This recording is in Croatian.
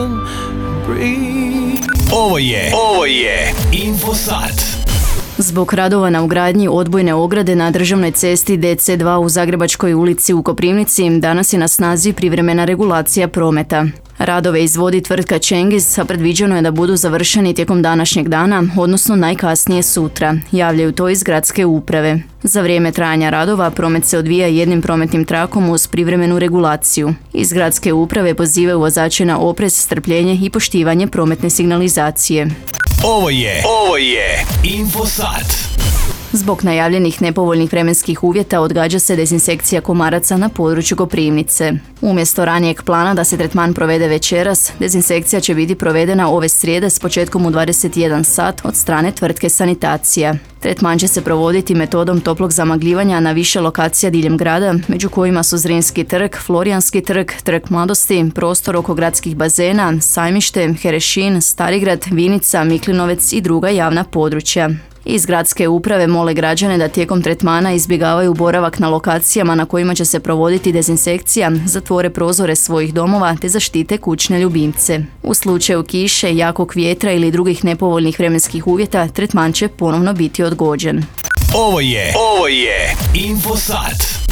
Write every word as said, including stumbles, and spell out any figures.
Ovo je, ovo je Infosat. Zbog radova na ugradnji odbojne ograde na državnoj cesti D C dva u Zagrebačkoj ulici u Koprivnici danas je na snazi privremena regulacija prometa. Radove izvodi tvrtka Cengiz, a predviđeno je da budu završeni tijekom današnjeg dana, odnosno najkasnije sutra, javljaju to iz gradske uprave. Za vrijeme trajanja radova promet se odvija jednim prometnim trakom uz privremenu regulaciju. Iz gradske uprave pozivaju vozače na oprez, strpljenje i poštivanje prometne signalizacije. Ovo je, ovo je Infosat. Zbog najavljenih nepovoljnih vremenskih uvjeta odgađa se dezinsekcija komaraca na području Koprivnice. Umjesto ranijeg plana da se tretman provede večeras, dezinsekcija će biti provedena ove srijede s početkom u dvadeset jedan sat od strane tvrtke Sanitacija. Tretman će se provoditi metodom toplog zamagljivanja na više lokacija diljem grada, među kojima su Zrinski trg, Florijanski trg, Trg mladosti, prostor oko gradskih bazena, Sajmište, Herešin, Starigrad, Vinica, Miklinovec i druga javna područja. Iz gradske uprave mole građane da tijekom tretmana izbjegavaju boravak na lokacijama na kojima će se provoditi dezinsekcija, zatvore prozore svojih domova te zaštite kućne ljubimce. U slučaju kiše, jakog vjetra ili drugih nepovoljnih vremenskih uvjeta, tretman će ponovno biti odgođen. Ovo je, ovo je Infosat.